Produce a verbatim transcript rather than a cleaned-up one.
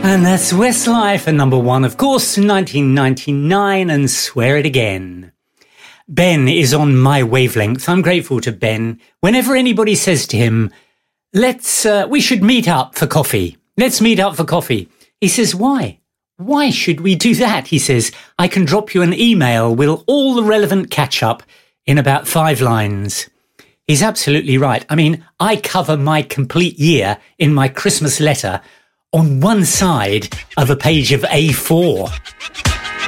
And that's Westlife and number one, of course, nineteen ninety-nine, and Swear It Again. Ben is on my wavelength. I'm grateful to Ben. Whenever anybody says to him, let's, uh, we should meet up for coffee. Let's meet up for coffee. He says, why? Why should we do that? He says, I can drop you an email with all the relevant catch up in about five lines. He's absolutely right. I mean, I cover my complete year in my Christmas letter on one side of a page of A four.